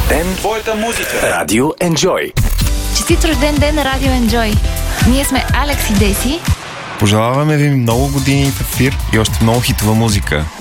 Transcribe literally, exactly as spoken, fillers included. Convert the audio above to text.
ден, твоята музика. Радио Enjoy. Честит рожден ден на Радио Enjoy. Ние сме Алекс и Деси. Пожелаваме ви много години в ефир и още много хитова музика.